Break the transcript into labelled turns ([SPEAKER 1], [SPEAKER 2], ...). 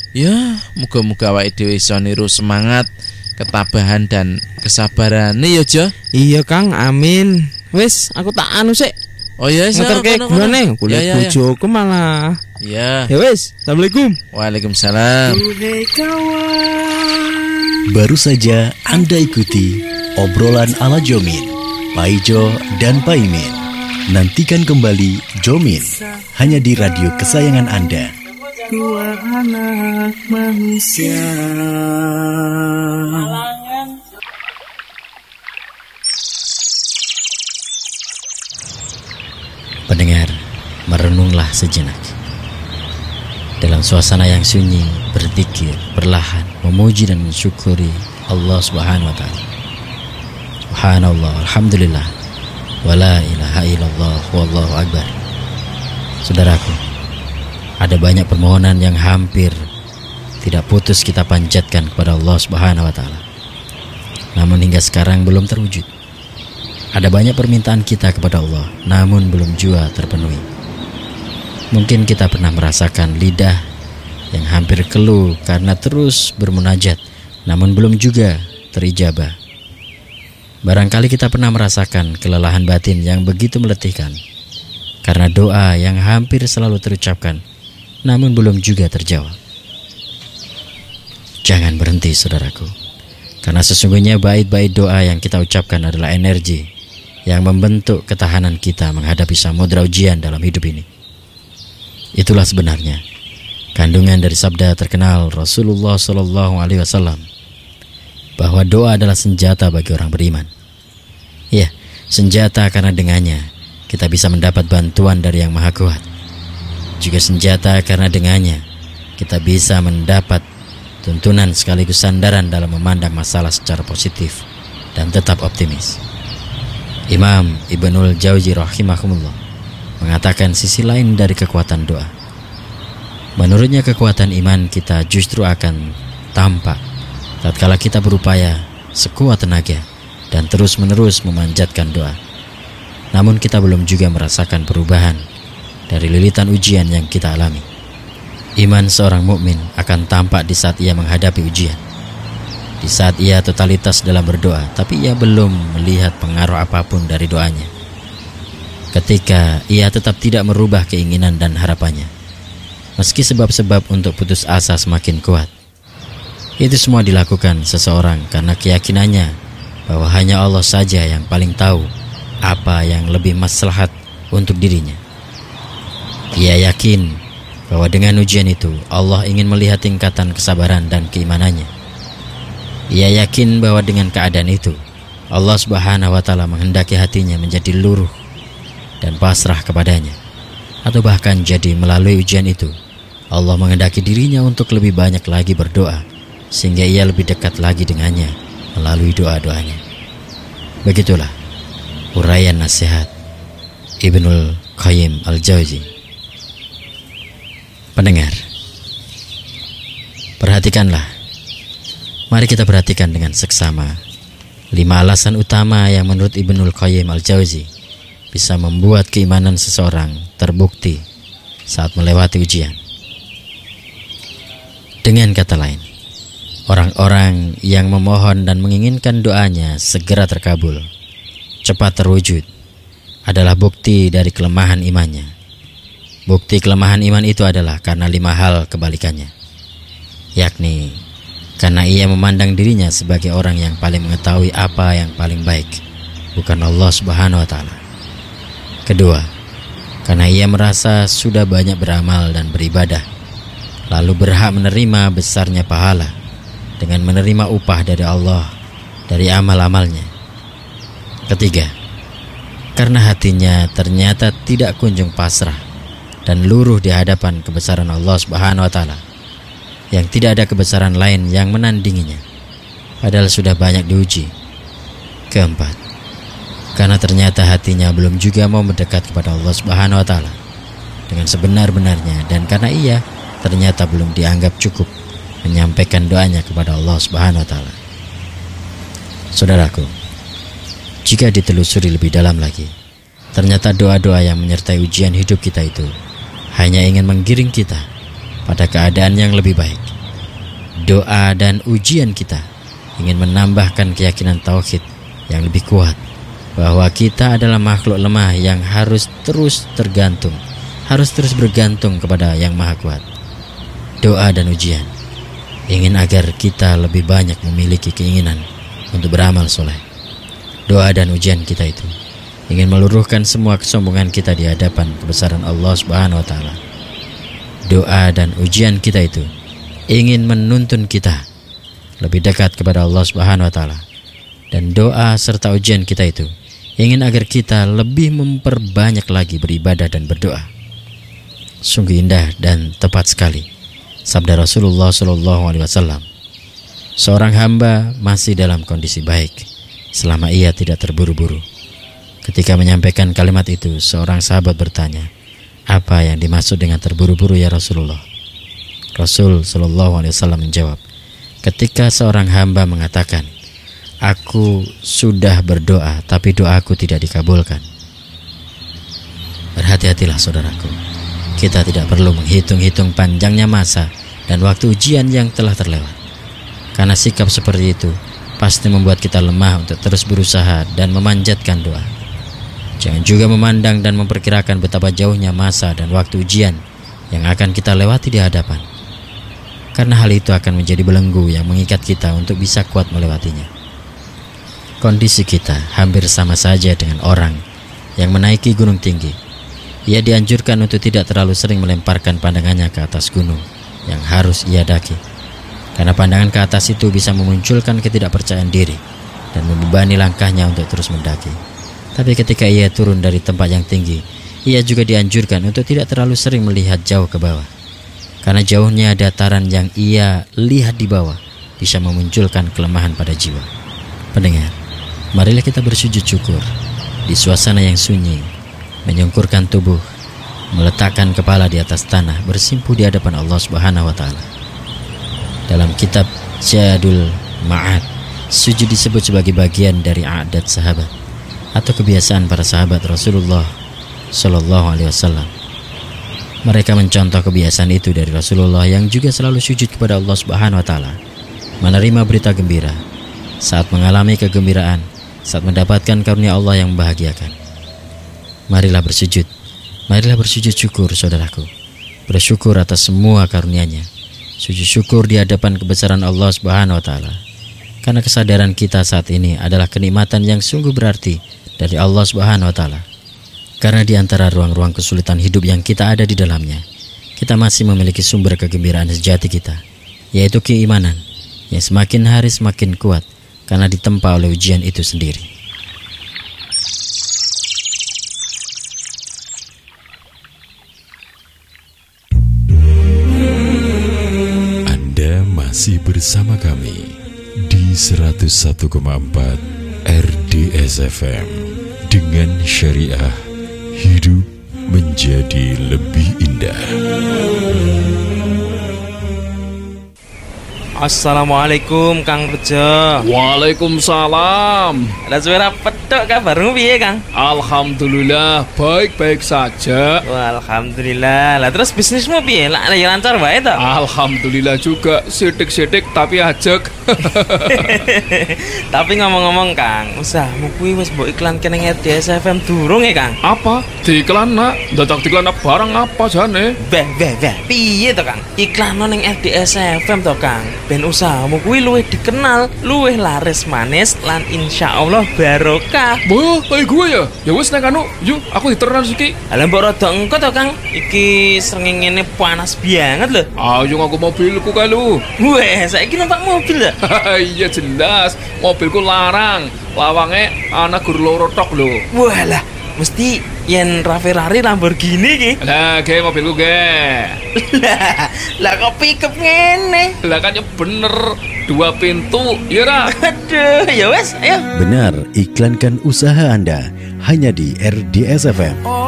[SPEAKER 1] Ya, muga-muga awake dhewe iso niru semangat, ketabahan dan kesabarane ya, Jo.
[SPEAKER 2] Iya, Kang, amin. Wis, aku tak anu sik.
[SPEAKER 1] Oh iya,
[SPEAKER 2] ngeterke gulane, kulit bojoku malah.
[SPEAKER 1] Iya.
[SPEAKER 2] Ya wis, Assalamualaikum.
[SPEAKER 1] Waalaikumsalam.
[SPEAKER 3] Baru saja Anda ikuti obrolan ala Jomin, Paijo dan Paimin. Nantikan kembali Jomin hanya di radio kesayangan Anda.
[SPEAKER 4] Dua anak manusia.
[SPEAKER 5] Pendengar, merenunglah sejenak. Dalam suasana yang sunyi, berzikir, perlahan, memuji dan mensyukuri Allah Subhanahu wa taala. Subhanallah, alhamdulillah, wala ilaha illallah, wallahu akbar. Saudaraku, ada banyak permohonan yang hampir tidak putus kita panjatkan kepada Allah Subhanahu wa taala. Namun hingga sekarang belum terwujud. Ada banyak permintaan kita kepada Allah, namun belum jua terpenuhi. Mungkin kita pernah merasakan lidah yang hampir keluh karena terus bermunajat, namun belum juga terijabah. Barangkali kita pernah merasakan kelelahan batin yang begitu meletihkan karena doa yang hampir selalu terucapkan, namun belum juga terjawab. Jangan berhenti, saudaraku, karena sesungguhnya bait-bait doa yang kita ucapkan adalah energi yang membentuk ketahanan kita menghadapi samudra ujian dalam hidup ini. Itulah sebenarnya kandungan dari sabda terkenal Rasulullah SAW, bahwa doa adalah senjata bagi orang beriman. Ya, senjata karena dengannya kita bisa mendapat bantuan dari Yang Maha Kuat. Juga senjata karena dengannya kita bisa mendapat tuntunan sekaligus sandaran dalam memandang masalah secara positif dan tetap optimis. Imam Ibnul Jauzi rahimahumullah mengatakan sisi lain dari kekuatan doa. Menurutnya kekuatan iman kita justru akan tampak tatkala kita berupaya sekuat tenaga dan terus-menerus memanjatkan doa. Namun kita belum juga merasakan perubahan dari lilitan ujian yang kita alami. Iman seorang mukmin akan tampak di saat ia menghadapi ujian, di saat ia totalitas dalam berdoa, tapi ia belum melihat pengaruh apapun dari doanya. Ketika ia tetap tidak merubah keinginan dan harapannya, meski sebab-sebab untuk putus asa semakin kuat. Itu semua dilakukan seseorang karena keyakinannya bahwa hanya Allah saja yang paling tahu apa yang lebih maslahat untuk dirinya. Ia yakin bahwa dengan ujian itu Allah ingin melihat tingkatan kesabaran dan keimanannya. Ia yakin bahwa dengan keadaan itu Allah Subhanahu wa taala menghendaki hatinya menjadi luruh dan pasrah kepadanya. Atau bahkan jadi melalui ujian itu Allah menghendaki dirinya untuk lebih banyak lagi berdoa, sehingga ia lebih dekat lagi dengannya melalui doa-doanya. Begitulah uraian nasihat Ibnul Qayyim Al-Jauzi. Pendengar, perhatikanlah. Mari kita perhatikan dengan seksama 5 alasan utama yang menurut Ibnul Qayyim Al-Jauzi bisa membuat keimanan seseorang terbukti saat melewati ujian. Dengan kata lain, orang-orang yang memohon dan menginginkan doanya segera terkabul, cepat terwujud, adalah bukti dari kelemahan imannya. Bukti kelemahan iman itu adalah karena 5 hal kebalikannya, yakni karena ia memandang dirinya sebagai orang yang paling mengetahui apa yang paling baik, bukan Allah Subhanahu wa taala. Kedua, karena ia merasa sudah banyak beramal dan beribadah, lalu berhak menerima besarnya pahala dengan menerima upah dari Allah dari amal-amalnya. Ketiga, karena hatinya ternyata tidak kunjung pasrah dan luruh di hadapan kebesaran Allah Subhanahu wa taala, yang tidak ada kebesaran lain yang menandinginya, padahal sudah banyak diuji. Keempat, karena ternyata hatinya belum juga mau mendekat kepada Allah Subhanahu wa taala dengan sebenar-benarnya, dan karena ia ternyata belum dianggap cukup menyampaikan doanya kepada Allah Subhanahu wa taala. Saudaraku, jika ditelusuri lebih dalam lagi, ternyata doa-doa yang menyertai ujian hidup kita itu hanya ingin menggiring kita pada keadaan yang lebih baik, doa dan ujian kita ingin menambahkan keyakinan tauhid yang lebih kuat bahwa kita adalah makhluk lemah yang harus terus bergantung kepada Yang Maha Kuat. Doa dan ujian ingin agar kita lebih banyak memiliki keinginan untuk beramal soleh. Doa dan ujian kita itu ingin meluruhkan semua kesombongan kita di hadapan kebesaran Allah Subhanahu wa Ta'ala. Doa dan ujian kita itu ingin menuntun kita lebih dekat kepada Allah Subhanahu wa Ta'ala. Dan doa serta ujian kita itu ingin agar kita lebih memperbanyak lagi beribadah dan berdoa. Sungguh indah dan tepat sekali sabda Rasulullah SAW. Seorang hamba masih dalam kondisi baik selama ia tidak terburu-buru. Ketika menyampaikan kalimat itu, seorang sahabat bertanya, "Apa yang dimaksud dengan terburu-buru ya Rasulullah?" Rasul SAW menjawab, "Ketika seorang hamba mengatakan, 'Aku sudah berdoa tapi doaku tidak dikabulkan.'" Berhati-hatilah saudaraku. Kita tidak perlu menghitung-hitung panjangnya masa dan waktu ujian yang telah terlewat. Karena sikap seperti itu pasti membuat kita lemah untuk terus berusaha dan memanjatkan doa. Jangan juga memandang dan memperkirakan betapa jauhnya masa dan waktu ujian yang akan kita lewati di hadapan. Karena hal itu akan menjadi belenggu yang mengikat kita untuk bisa kuat melewatinya. Kondisi kita hampir sama saja dengan orang yang menaiki gunung tinggi. Ia dianjurkan untuk tidak terlalu sering melemparkan pandangannya ke atas gunung yang harus ia daki. Karena pandangan ke atas itu bisa memunculkan ketidakpercayaan diri dan membebani langkahnya untuk terus mendaki. Tapi ketika ia turun dari tempat yang tinggi, ia juga dianjurkan untuk tidak terlalu sering melihat jauh ke bawah. Karena jauhnya dataran yang ia lihat di bawah bisa memunculkan kelemahan pada jiwa. Pendengar, marilah kita bersujud syukur di suasana yang sunyi, menyungkurkan tubuh, meletakkan kepala di atas tanah, bersimpuh di hadapan Allah Subhanahu wa Ta'ala. Dalam kitab Zadul Ma'ad, sujud disebut sebagai bagian dari adat sahabat atau kebiasaan para sahabat Rasulullah Sallallahu Alaihi Wasallam. Mereka mencontoh kebiasaan itu dari Rasulullah yang juga selalu sujud kepada Allah Subhanahu wa Ta'ala, menerima berita gembira, saat mengalami kegembiraan, saat mendapatkan karunia Allah yang membahagiakan. Marilah bersujud syukur saudaraku. Bersyukur atas semua karunia-Nya. Sujud syukur di hadapan kebesaran Allah Subhanahu wa Ta'ala. Karena kesadaran kita saat ini adalah kenikmatan yang sungguh berarti dari Allah Subhanahu wa Ta'ala. Karena di antara ruang-ruang kesulitan hidup yang kita ada di dalamnya, kita masih memiliki sumber kegembiraan sejati kita, yaitu keimanan yang semakin hari semakin kuat karena ditempa oleh ujian itu sendiri.
[SPEAKER 6] Masih bersama kami di 101,4 RDS FM dengan syariah hidup menjadi lebih indah.
[SPEAKER 2] Assalamualaikum Kang Bejo.
[SPEAKER 7] Waalaikumsalam.
[SPEAKER 2] Ada suara petok kabarmu piye Kang?
[SPEAKER 7] Alhamdulillah baik-baik saja.
[SPEAKER 2] Wah, alhamdulillah. Lah terus bisnismu piye? Lah lancar wae to?
[SPEAKER 7] Alhamdulillah juga, sidik-sidik tapi ajek.
[SPEAKER 2] Tapi ngomong-ngomong Kang, usahamu kuwi wis mbok iklanke ning RDS FM durung ya Kang?
[SPEAKER 7] Apa? Diiklan nak? Dadak diiklan barang apa jane?
[SPEAKER 2] Beh. Piye to Kang? Iklan ning RDS FM to Kang. Ben usahamu kuwi luwih dikenal, luwih laris manis lan insyaallah barokah.
[SPEAKER 7] Boh, gue ya. Ya wis nek anu, yuk aku diteran iki.
[SPEAKER 2] Lah mbok rada engko to Kang. Iki srengenge panas banget lho.
[SPEAKER 7] Ayo aku mobilku kae lho.
[SPEAKER 2] Weh, saiki numpak mobil ya?
[SPEAKER 7] Iya jelas, mobilku larang. Lawange ana gur loro tok lho.
[SPEAKER 2] Walah, mesti yen Ferrari Lamborghini ki.
[SPEAKER 7] Lah, ge mobilku ge.
[SPEAKER 2] Lah kok pickup ngene?
[SPEAKER 7] Lah kan ya bener, 2 pintu, ya ra?
[SPEAKER 2] Aduh, ya wes, ayo.
[SPEAKER 3] Benar, iklankan usaha Anda hanya di RDS FM.